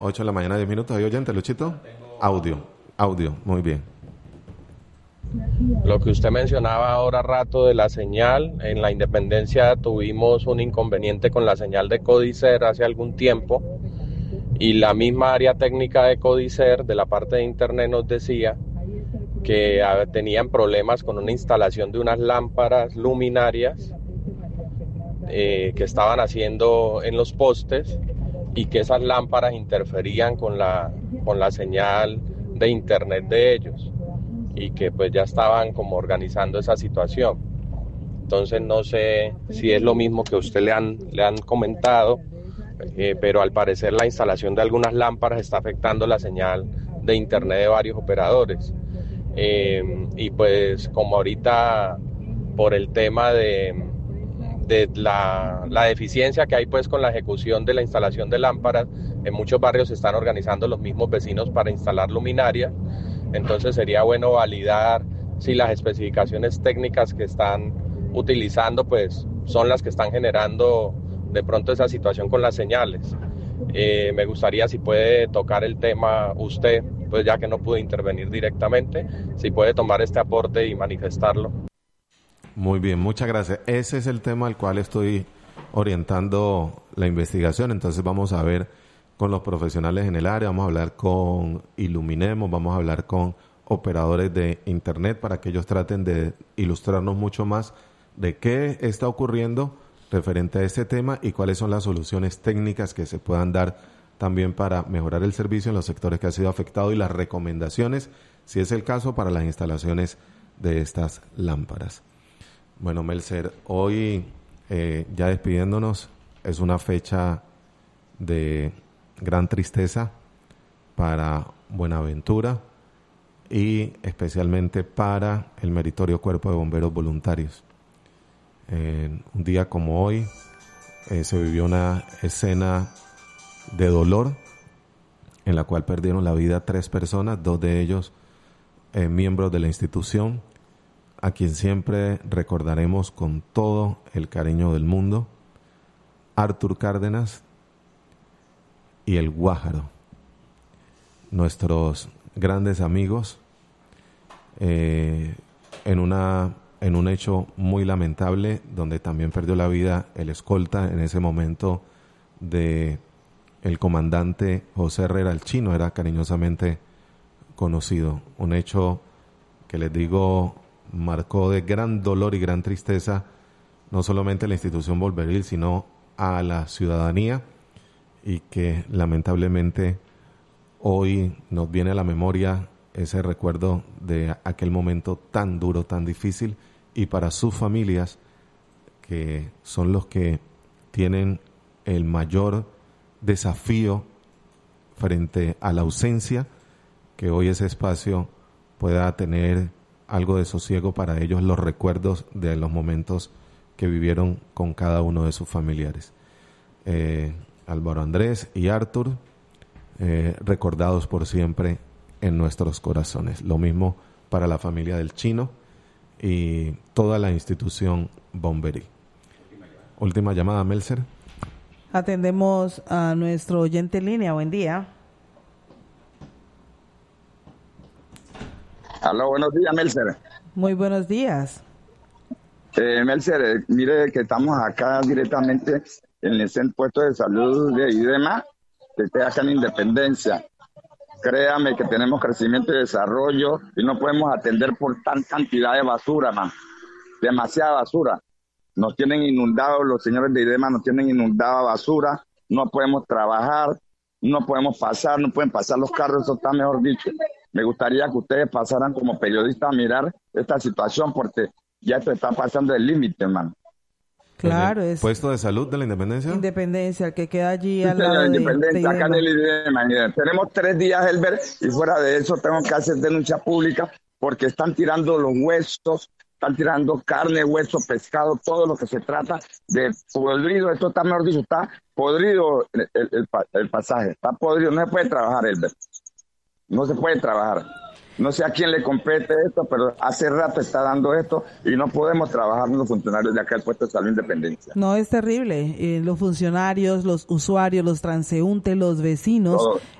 8 de la mañana, 10 minutos. ¿Hay oyente, Luchito? Audio, muy bien. Lo que usted mencionaba ahora rato de la señal, en la Independencia tuvimos un inconveniente con la señal de Codicer hace algún tiempo y la misma área técnica de Codicer de la parte de internet nos decía que tenían problemas con una instalación de unas lámparas luminarias que estaban haciendo en los postes y que esas lámparas interferían con la señal de internet de ellos y que pues ya estaban como organizando esa situación. Entonces no sé si es lo mismo que a usted le han comentado, pero al parecer la instalación de algunas lámparas está afectando la señal de internet de varios operadores. Y pues como ahorita por el tema de la deficiencia que hay pues con la ejecución de la instalación de lámparas, en muchos barrios se están organizando los mismos vecinos para instalar luminarias, entonces sería bueno validar si las especificaciones técnicas que están utilizando pues son las que están generando de pronto esa situación con las señales. Me gustaría si puede tocar el tema usted, pues ya que no pude intervenir directamente, si puede tomar este aporte y manifestarlo. Muy bien, muchas gracias. Ese es el tema al cual estoy orientando la investigación. Entonces vamos a ver con los profesionales en el área, vamos a hablar con Iluminemos, vamos a hablar con operadores de Internet para que ellos traten de ilustrarnos mucho más de qué está ocurriendo referente a este tema y cuáles son las soluciones técnicas que se puedan dar también para mejorar el servicio en los sectores que ha sido afectado y las recomendaciones, si es el caso, para las instalaciones de estas lámparas. Bueno, Melcer, hoy ya despidiéndonos, es una fecha de gran tristeza para Buenaventura y especialmente para el meritorio Cuerpo de Bomberos Voluntarios. Un día como hoy se vivió una escena de dolor en la cual perdieron la vida 3 personas, 2 de ellos miembros de la institución, a quien siempre recordaremos con todo el cariño del mundo, Arthur Cárdenas y el Guájaro, nuestros grandes amigos, en un hecho muy lamentable, donde también perdió la vida el escolta en ese momento de el comandante José Herrera, el chino, era cariñosamente conocido. Un hecho que les digo marcó de gran dolor y gran tristeza no solamente a la institución Bolveril, sino a la ciudadanía, y que lamentablemente hoy nos viene a la memoria ese recuerdo de aquel momento tan duro, tan difícil, y para sus familias, que son los que tienen el mayor desafío frente a la ausencia, que hoy ese espacio pueda tener algo de sosiego para ellos, los recuerdos de los momentos que vivieron con cada uno de sus familiares. Álvaro Andrés y Arthur, recordados por siempre en nuestros corazones. Lo mismo para la familia del chino y toda la institución Bomberí. Última llamada, Melcer. Atendemos a nuestro oyente en línea. Buen día. Aló, buenos días, Melcer. Muy buenos días. Melcer, mire que estamos acá directamente en el centro puesto de salud de IDEMA, que está acá en Independencia. Créame que tenemos crecimiento y desarrollo y no podemos atender por tan cantidad de basura, man. Demasiada basura. Nos tienen inundados, los señores de IDEMA nos tienen inundada basura, no podemos trabajar, no podemos pasar, no pueden pasar los carros, eso está mejor dicho. Me gustaría que ustedes pasaran como periodistas a mirar esta situación porque ya esto está pasando el límite, hermano. Claro, es ¿Puesto de salud de la Independencia? Independencia, el que queda allí Sí, al lado de Independencia, acá en el IDEMA. Tenemos 3 días, Elber, y fuera de eso tengo que hacer denuncia pública porque están tirando los huesos, están tirando carne, hueso, pescado, todo lo que se trata de podrido. Esto está, mejor dicho, está podrido el pasaje, está podrido, no se puede trabajar, Elber. No se puede trabajar. No sé a quién le compete esto, pero hace rato está dando esto y no podemos trabajar los funcionarios de acá del puesto de salud Independencia. No, es terrible. Los funcionarios, los usuarios, los transeúntes, los vecinos,